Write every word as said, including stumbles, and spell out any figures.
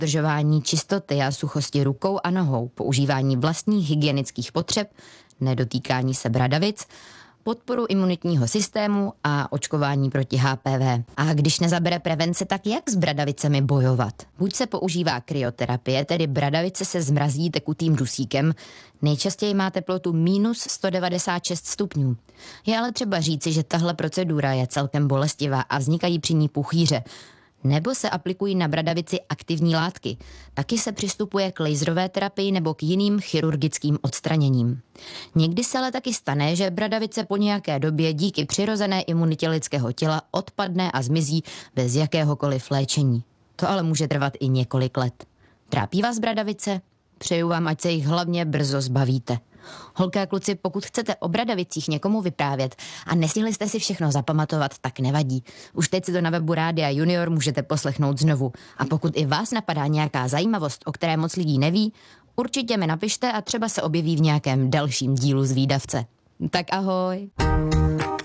Dodržování čistoty a suchosti rukou a nohou, používání vlastních hygienických potřeb, nedotýkání se bradavic, podporu imunitního systému a očkování proti H P V. A když nezabere prevence, tak jak s bradavicemi bojovat? Buď se používá kryoterapie, tedy bradavice se zmrazí tekutým dusíkem, nejčastěji má teplotu minus sto devadesát šest stupňů. Je ale třeba říci, že tahle procedura je celkem bolestivá a vznikají při ní puchýře. Nebo se aplikují na bradavici aktivní látky. Taky se přistupuje k laserové terapii nebo k jiným chirurgickým odstraněním. Někdy se ale taky stane, že bradavice po nějaké době díky přirozené imunitě lidského těla odpadne a zmizí bez jakéhokoliv léčení. To ale může trvat i několik let. Trápí vás bradavice? Přeju vám, ať se jich hlavně brzo zbavíte. Holky a kluci, pokud chcete o bradavicích někomu vyprávět a nestihli jste si všechno zapamatovat, tak nevadí. Už teď si to na webu Rádia Junior můžete poslechnout znovu. A pokud i vás napadá nějaká zajímavost, o které moc lidí neví, určitě mi napište a třeba se objeví v nějakém dalším dílu z Vídavce. Tak ahoj!